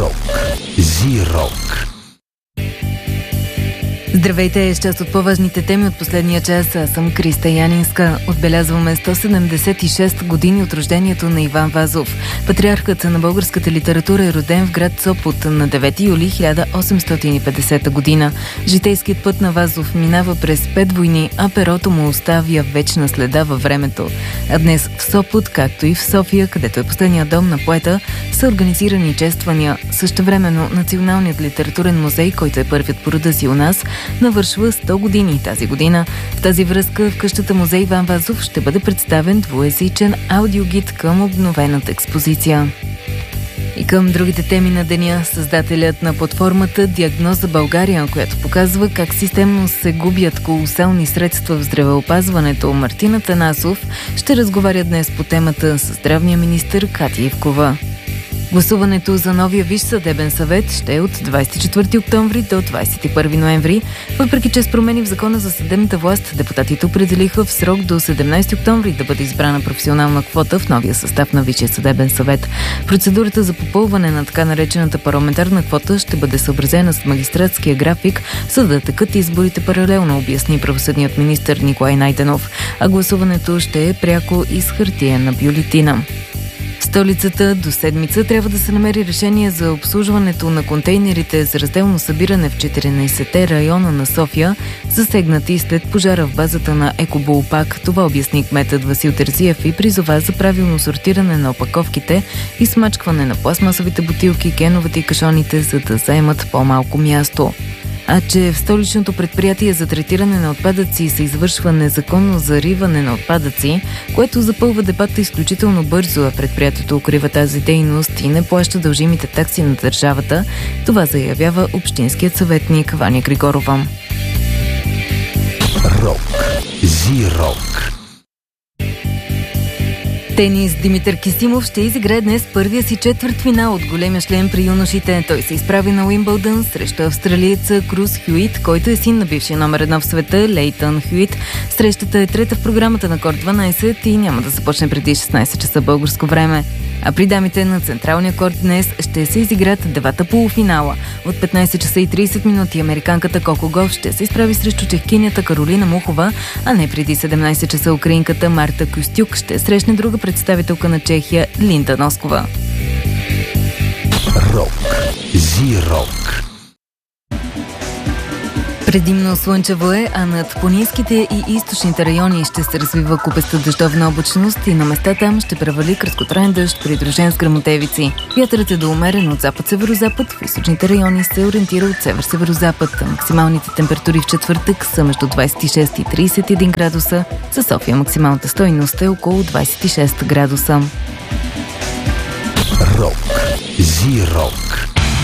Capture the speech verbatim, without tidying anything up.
Рок. Зи-рок. Здравейте, с част от по-важните теми от последния час. Аз съм Криста Янинска. Отбелязваме сто седемдесет и шест години от рождението на Иван Вазов. Патриархът на българската литература е роден в град Сопот на девети юли хиляда осемстотин и петдесета година. Житейският път на Вазов минава през пет войни, а перото му оставя вечна следа във времето. А днес в Сопот, както и в София, където е последният дом на поета, са организирани чествания. Същевременно Националният литературен музей, който е първият по рода си у нас, навършва сто години тази година. В тази връзка в къщата музей Иван Вазов ще бъде представен двуезичен аудиогид към обновената експозиция. И към другите теми на деня, създателят на платформата Диагноза България, която показва как системно се губят колосални средства в здравеопазването, Мартин Атанасов, ще разговаря днес по темата с здравния министър Катя Ивкова. Гласуването за новия Висш съдебен съвет ще е от двадесет и четвърти октомври до двадесет и първи ноември. Въпреки че с промени в закона за съдебната власт, депутатите определиха в срок до седемнадесети октомври да бъде избрана професионална квота в новия състав на Висшия съдебен съвет. Процедурата за попълване на така наречената парламентарна квота ще бъде съобразена с магистратския график, за да текат изборите паралелно, обясни правосъдният министър Николай Найденов, а гласуването ще е пряко и с хартиена бюлетина. В столицата до седмица трябва да се намери решение за обслужването на контейнерите за разделно събиране в четиринадесетте района на София, засегнати след пожара в базата на Екобулпак. Това обясни кметът Васил Терзиев и призова за правилно сортиране на опаковките и смачкване на пластмасовите бутилки, кеновете и кашоните, за да заемат по-малко място. А че в столичното предприятие за третиране на отпадъци се извършва незаконно зариване на отпадъци, което запълва депата изключително бързо, а предприятието укрива тази дейност и не плаща дължимите такси на държавата, това заявява общинският съветник Ваня Григорова. Рок. Зи-рок. Тенис. Димитър Кисимов ще изиграе днес първия си четвъртфинал от големия шлем при юношите. Той се изправи на Уимбълдън срещу австралиеца Крус Хюит, който е син на бившия номер едно в света Лейтън Хюит. Срещата е трета в програмата на корт дванадесет и няма да започне преди шестнадесет часа българско време. А при дамите на централния корт днес ще се изиграт девата полуфинала. От петнадесет часа и тридесет минути американката Коко Гауф ще се изправи срещу чехкинята Каролина Мухова, а не преди седемнадесет часа украинката Марта Костюк ще срещне друга представителка на Чехия Линда Носкова. Рок. Зи-рок. Предимно слънчево е, а над планинските и източните райони ще се развива купеста дъждовна облачност и на места там ще превали краткотраен дъжд, придружен с гръмотевици. Вятърът е до умерен от запад-северозапад, в източните райони се ориентира от север-северозапад. Максималните температури в четвъртък са между двадесет и шест и тридесет и един градуса. За София максималната стойност е около двадесет и шест градуса. Рок. Зи-рок.